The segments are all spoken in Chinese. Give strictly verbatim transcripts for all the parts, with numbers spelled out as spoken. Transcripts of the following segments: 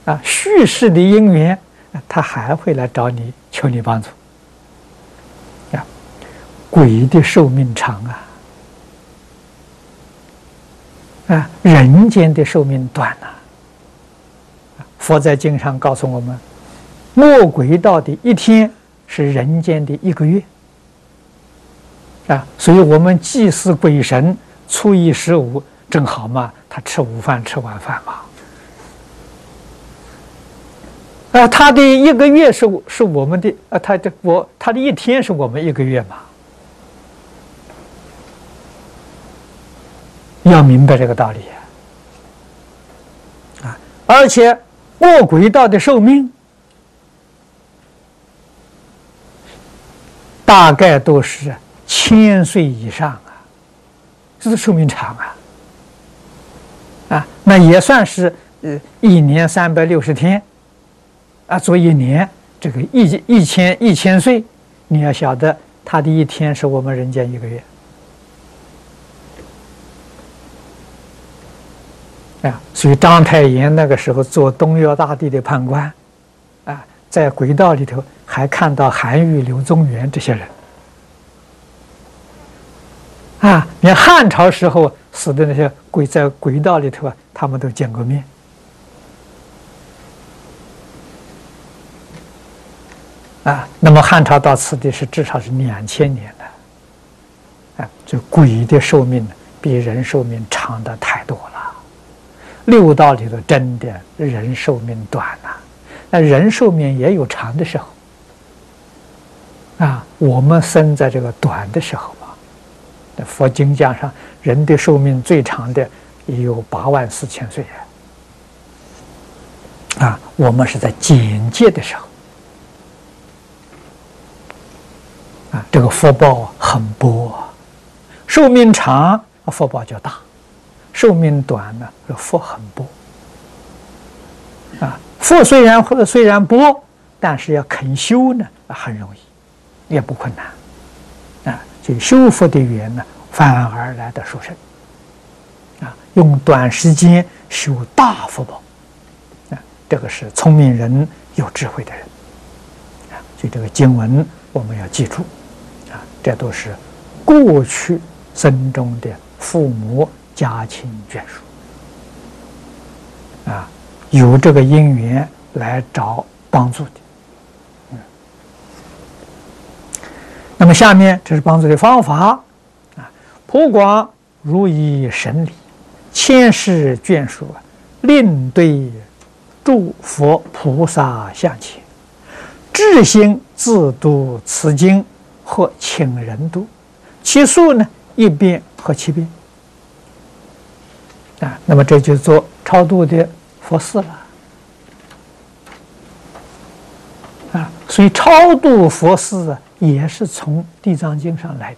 啊，续世的因缘，他还会来找你求你帮助。啊，鬼的寿命长啊，啊，人间的寿命短呐。佛在经上告诉我们，魔鬼道的一天是人间的一个月。啊，所以我们祭祀鬼神，初一十五正好嘛，他吃午饭吃晚饭嘛。啊，他的一个月是是我们的，啊，他的我他的一天是我们一个月嘛。要明白这个道理啊！啊，而且魔鬼道的寿命大概都是千岁以上啊，这是寿命长啊！啊，那也算是呃一年三百六十天啊，做一年这个一一千一千岁，你要晓得他的一天是我们人间一个月啊。所以章太炎那个时候做东岳大帝的判官啊，在鬼道里头还看到韩愈、柳宗元这些人。啊，连汉朝时候死的那些鬼在鬼道里头啊，他们都见过面。啊，那么汉朝到此地是至少是两千年的，啊，这鬼的寿命比人寿命长的太多了。六道里头真的人寿命短呐，那人寿命也有长的时候。啊，我们生在这个短的时候嘛。佛经讲上，人的寿命最长的也有八万四千岁啊！我们是在简介的时候啊，这个福报很薄，寿命长福报就大，寿命短呢，这福很薄啊。福虽然虽然薄，但是要肯修呢，很容易，也不困难。啊，所以修福的缘呢，反而来得殊胜。啊，用短时间修大福报，啊，这个是聪明人、有智慧的人。啊，所以这个经文我们要记住，啊，这都是过去生中的父母家亲眷属，啊，有这个因缘来找帮助的。那么下面这是帮助的方法啊，普广如以神理，千世眷属，令对诸佛菩萨像前，至心自读此经，或请人读，其数呢一遍或七遍啊。那么这就做超度的佛事了啊。所以超度佛事啊，也是从《地藏经》上来的，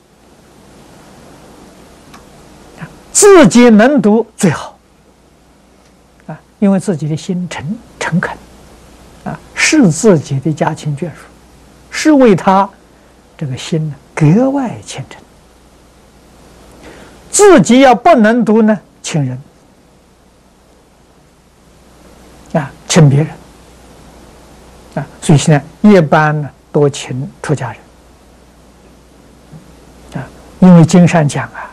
自己能读最好啊，因为自己的心诚诚恳啊，是自己的家亲眷属，是为他这个心呢格外虔诚。自己要不能读呢，请人啊，请别人啊，所以现在一般呢多请出家人啊，因为经上讲啊，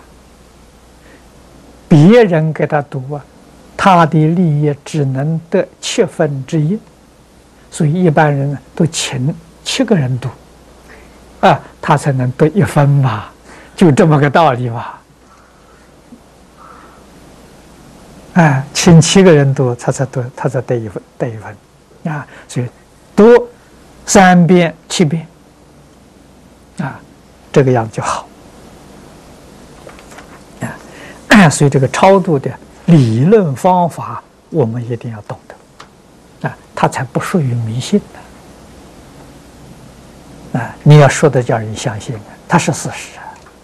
别人给他读啊，他的利益只能得七分之一，所以一般人呢都请七个人读啊，他才能得一分嘛，就这么个道理吧。哎，请七个人读，他才得他才得一分得一分啊，所以读三遍七遍啊，这个样子就好啊。所以这个超度的理论方法，我们一定要懂得啊，它才不属于迷信的啊。你要说的叫人相信，它是事实啊。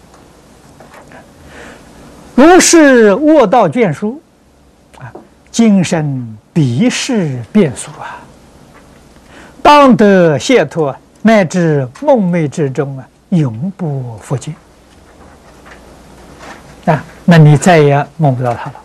如是卧道眷属啊，今生彼世变属啊，当得解脱，乃至梦寐之中啊，永不复见啊！那你再也梦不到他了。